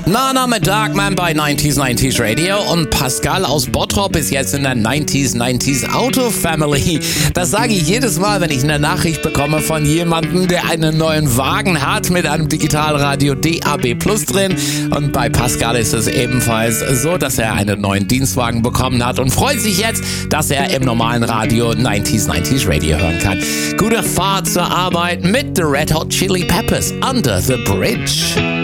Nana mit Darkman bei 90s Radio und Pascal aus Bottrop ist jetzt in der 90s Auto Family. Das sage ich jedes Mal, wenn ich eine Nachricht bekomme von jemandem, der einen neuen Wagen hat mit einem Digitalradio DAB Plus drin. Und bei Pascal ist es ebenfalls so, dass er einen neuen Dienstwagen bekommen hat und freut sich jetzt, dass er im normalen Radio 90s Radio hören kann. Gute Fahrt zur Arbeit mit The Red Hot Chili Peppers, Under the Bridge.